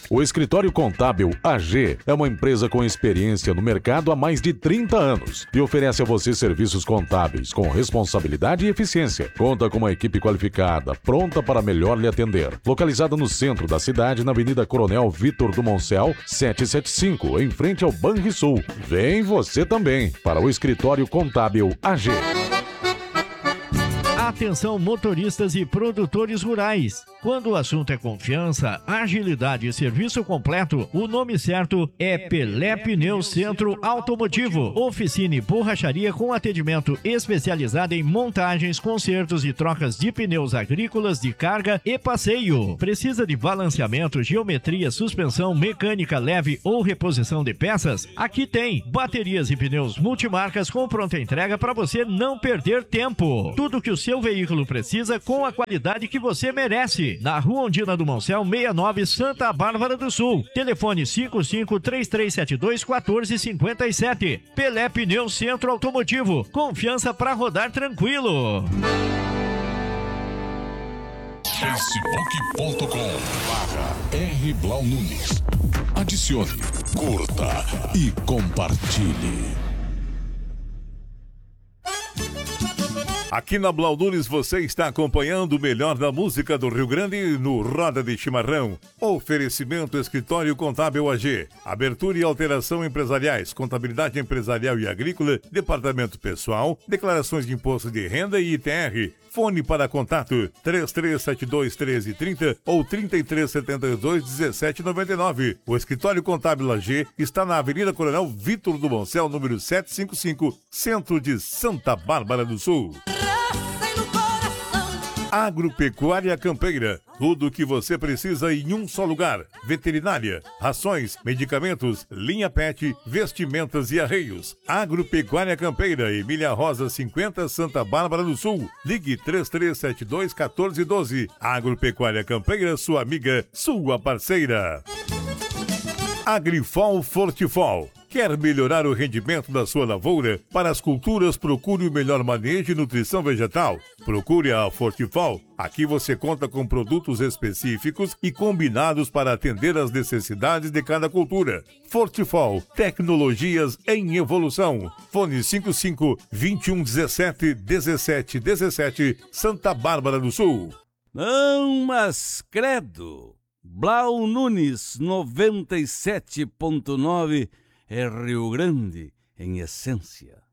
O Escritório Contábil AG é uma empresa com experiência no mercado há mais de 30 anos e oferece a você serviços contábeis com responsabilidade e eficiência. Conta com uma equipe qualificada, pronta para melhor lhe atender. Localizada no centro da cidade, na Avenida Coronel Vitor Dumoncel, 775, em frente ao Banrisul. Vem você também para o Escritório Contábil AG. Atenção, motoristas e produtores rurais. Quando o assunto é confiança, agilidade e serviço completo, o nome certo é Pelé Pneus Centro Automotivo. Oficina e borracharia com atendimento especializado em montagens, consertos e trocas de pneus agrícolas de carga e passeio. Precisa de balanceamento, geometria, suspensão, mecânica leve ou reposição de peças? Aqui tem baterias e pneus multimarcas com pronta entrega para você não perder tempo. Tudo que o seu veículo precisa com a qualidade que você merece. Na Rua Ondina do Moncel, 69, Santa Bárbara do Sul. Telefone 55-3372-1457. Pelé Pneus Centro Automotivo. Confiança para rodar tranquilo. Facebook.com/R Blau Nunes. Adicione, curta e compartilhe. Aqui na Blau Nunes você está acompanhando o melhor da música do Rio Grande no Roda de Chimarrão. Oferecimento Escritório Contábil AG. Abertura e alteração empresariais, contabilidade empresarial e agrícola, departamento pessoal, declarações de imposto de renda e ITR. Fone para contato 3372-1330 ou 3372-1799. O Escritório Contábil AG está na Avenida Coronel Vitor Dumoncel, número 755, centro de Santa Bárbara do Sul. Agropecuária Campeira. Tudo o que você precisa em um só lugar. Veterinária, rações, medicamentos, linha pet, vestimentas e arreios. Agropecuária Campeira, Emília Rosa 50, Santa Bárbara do Sul. Ligue 3372-1412. Agropecuária Campeira, sua amiga, sua parceira. Agrifol Fortifol. Quer melhorar o rendimento da sua lavoura? Para as culturas, procure o melhor manejo e nutrição vegetal. Procure a Fortifol. Aqui você conta com produtos específicos e combinados para atender às necessidades de cada cultura. Fortifol, tecnologias em evolução. Fone 55-2117-1717, Santa Bárbara do Sul. Não, mas credo. Blau Nunes 97.9 é Rio Grande em essência.